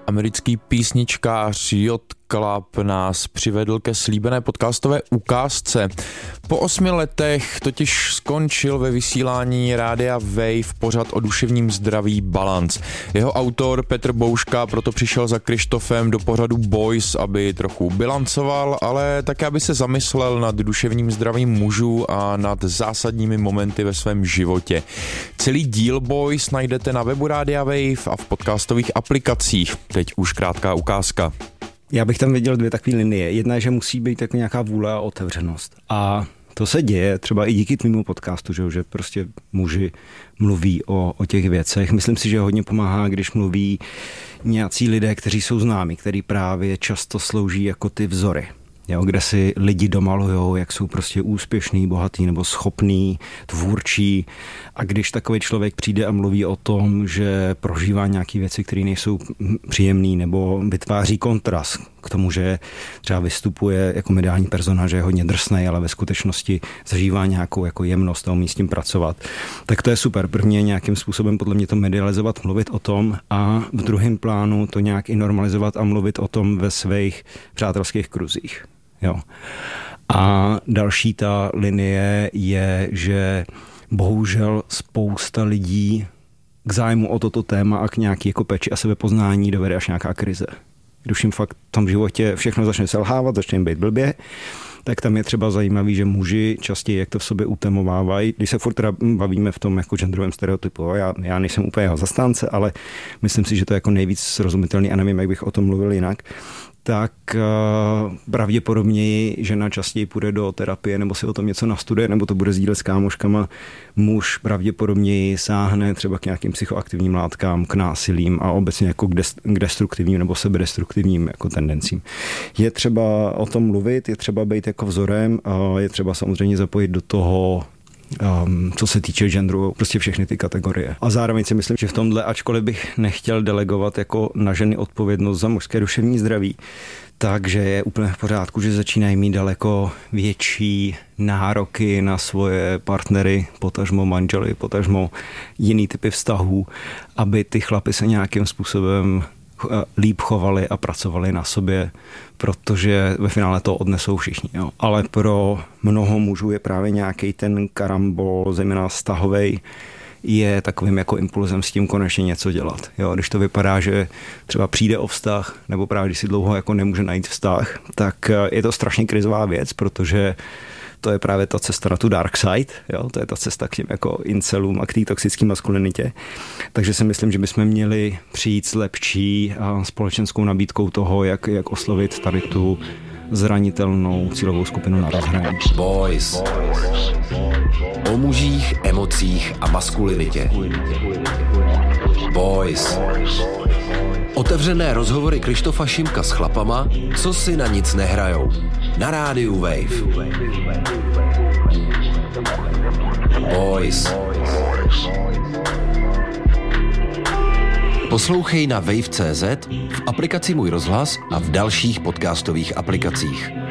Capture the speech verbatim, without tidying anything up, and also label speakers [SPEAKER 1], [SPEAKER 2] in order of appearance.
[SPEAKER 1] Americký písničkář J. Club nás přivedl ke slíbené podcastové ukázce. Po osmi letech totiž skončil ve vysílání rádia Wave pořad o duševním zdraví Balance. Jeho autor Petr Bouška proto přišel za Krištofem do pořadu Boys, aby trochu bilancoval, ale také aby se zamyslel nad duševním zdravím mužů a nad zásadními momenty ve svém životě. Celý díl Boys najdete na webu rádia Wave a v podcastových aplikacích. Teď už krátká ukázka.
[SPEAKER 2] Já bych tam viděl dvě takové linie. Jedna je, že musí být tak nějaká vůle a otevřenost. A to se děje třeba i díky tvému podcastu, že, že prostě muži mluví o, o těch věcech. Myslím si, že hodně pomáhá, když mluví nějací lidé, kteří jsou známí, který právě často slouží jako ty vzory. Jo, kde si lidi domalujou, jak jsou prostě úspěšný, bohatý nebo schopný, tvůrčí. A když takový člověk přijde a mluví o tom, že prožívá nějaké věci, které nejsou příjemné, nebo vytváří kontrast k tomu, že třeba vystupuje jako mediální persona, že je hodně drsnej, ale ve skutečnosti zažívá nějakou jako jemnost a umí s tím pracovat, tak to je super. První je nějakým způsobem podle mě to medializovat, mluvit o tom a v druhém plánu to nějak i normalizovat a mluvit o tom ve svých přátelských kruzích. Jo. A další ta linie je, že bohužel spousta lidí k zájmu o toto téma a k nějaký jako péči a sebepoznání dovede až nějaká krize. Když jim fakt v tom životě všechno začne selhávat, začne jim být blbě, tak tam je třeba zajímavý, že muži častěji, jak to v sobě utemovávají, když se furt teda bavíme v tom jako genderovém stereotypu, já, já nejsem úplně jeho zastánce, ale myslím si, že to je jako nejvíc srozumitelný a nevím, jak bych o tom mluvil jinak, tak uh, pravděpodobněji žena častěji půjde do terapie nebo si o tom něco nastuduje, nebo to bude sdílet s kámoškama. Muž pravděpodobněji sáhne třeba k nějakým psychoaktivním látkám, k násilím a obecně jako k, dest- k destruktivním nebo sebedestruktivním jako tendencím. Je třeba o tom mluvit, je třeba být jako vzorem a je třeba samozřejmě zapojit do toho Um, co se týče genderu, prostě všechny ty kategorie. A zároveň si myslím, že v tomhle, ačkoliv bych nechtěl delegovat jako na ženy odpovědnost za mužské duševní zdraví, takže je úplně v pořádku, že začínají mít daleko větší nároky na svoje partnery, potažmo manžely, potažmo jiný typy vztahů, aby ty chlapy se nějakým způsobem líp chovali a pracovali na sobě, protože ve finále to odnesou všichni. Jo. Ale pro mnoho mužů je právě nějaký ten karambol, zejména vztahovej, je takovým jako impulzem s tím konečně něco dělat. Jo, když to vypadá, že třeba přijde o vztah, nebo právě když si dlouho jako nemůže najít vztah, tak je to strašně krizová věc, protože to je právě ta cesta na tu dark side, jo? To je ta cesta k těm jako incelům a k té toxické maskulinitě. Takže si myslím, že bychom měli přijít s lepší a společenskou nabídkou toho, jak, jak oslovit tady tu zranitelnou cílovou skupinu na rozhraní.
[SPEAKER 3] Boys. O mužích, emocích a maskulinitě. Boys. Otevřené rozhovory Krištofa Šimka s chlapama, co si na nic nehrajou. Na rádiu Wave. Boys. Poslouchej na wave tečka cé zet, v aplikaci Můj rozhlas a v dalších podcastových aplikacích.